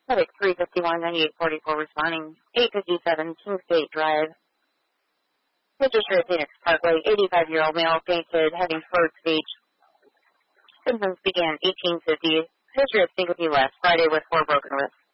Medic 351, 9844 responding. 857 Kingsgate Drive. Registered at Phoenix Parkway, 85-year-old male, fainted, having slurred speech. Symptoms began 1850. History of syncope last Friday with 4 broken ribs.